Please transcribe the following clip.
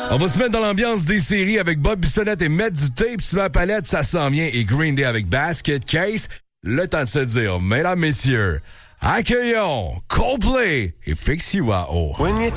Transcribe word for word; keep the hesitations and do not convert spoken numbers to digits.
On va se mettre dans l'ambiance des séries avec Bob Bissonnette et mettre du tape sur la palette, ça s'en vient. Et Green Day avec Basket Case. Le temps de se dire, mesdames, messieurs, accueillons Coldplay et Fix You à haut.